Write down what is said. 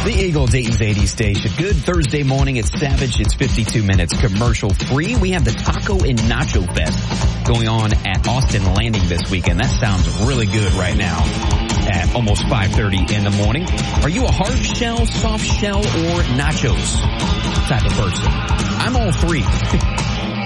The Eagle, Dayton's 80 station. Good Thursday morning. It's Savage. It's 52 minutes commercial free. We have the Taco and Nacho Fest going on at Austin Landing this weekend. That sounds really good right now at almost 5:30 in the morning. Are you a hard shell, soft shell, or nachos type of person? I'm all three.